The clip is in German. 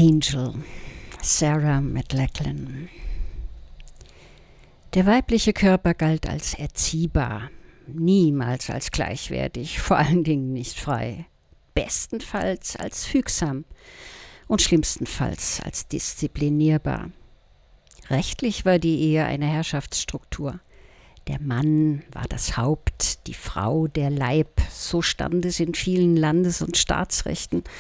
Angel, Sarah McLachlan. Der weibliche Körper galt als erziehbar, niemals als gleichwertig, vor allen Dingen nicht frei, bestenfalls als fügsam und schlimmstenfalls als disziplinierbar. Rechtlich war die Ehe eine Herrschaftsstruktur. Der Mann war das Haupt, die Frau der Leib, so stand es in vielen Landes- und Staatsrechten